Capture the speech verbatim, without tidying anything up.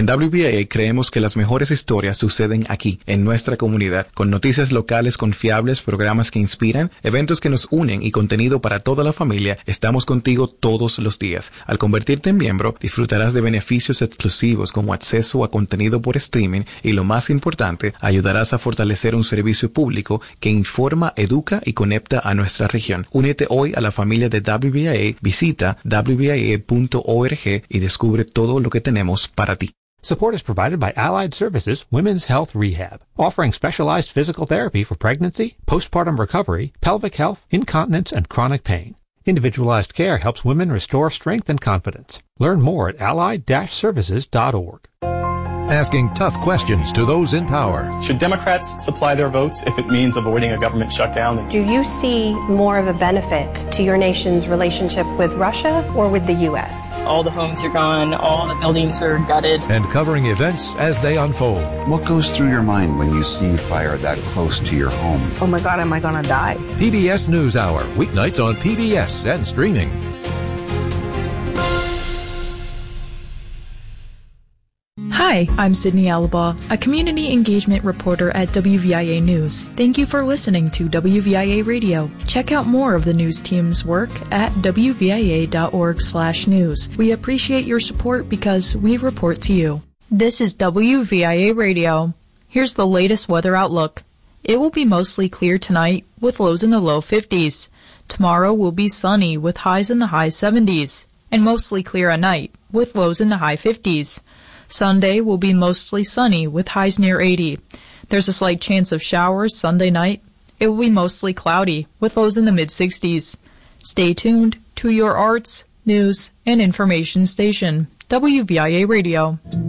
En W V I A creemos que las mejores historias suceden aquí, en nuestra comunidad, con noticias locales confiables, programas que inspiran, eventos que nos unen y contenido para toda la familia. Estamos contigo todos los días. Al convertirte en miembro, disfrutarás de beneficios exclusivos como acceso a contenido por streaming y, lo más importante, ayudarás a fortalecer un servicio público que informa, educa y conecta a nuestra región. Únete hoy a la familia de W V I A. Visita w v i a punto org y descubre todo lo que tenemos para ti. Support is provided by Allied Services Women's Health Rehab, offering specialized physical therapy for pregnancy, postpartum recovery, pelvic health, incontinence, and chronic pain. Individualized care helps women restore strength and confidence. Learn more at allied dash services dot org. Asking tough questions to those in power. Should Democrats supply their votes if it means avoiding a government shutdown? Do you see more of a benefit to your nation's relationship with Russia or with the U S? All the homes are gone, all the buildings are gutted. And covering events as they unfold. What goes through your mind when you see fire that close to your home? Oh my God, am I gonna die? P B S NewsHour, weeknights on P B S and streaming. Hi, I'm Sydney Alaba, a community engagement reporter at W V I A News. Thank you for listening to W V I A Radio. Check out more of the news team's work at w v i a dot org slash news. We appreciate your support because we report to you. This is W V I A Radio. Here's the latest weather outlook. It will be mostly clear tonight with lows in the low fifties. Tomorrow will be sunny with highs in the high seventies, and mostly clear at night with lows in the high fifties. Sunday will be mostly sunny with highs near eighty. There's a slight chance of showers Sunday night. It will be mostly cloudy with lows in the mid-sixties. Stay tuned to your arts, news, and information station, W V I A Radio.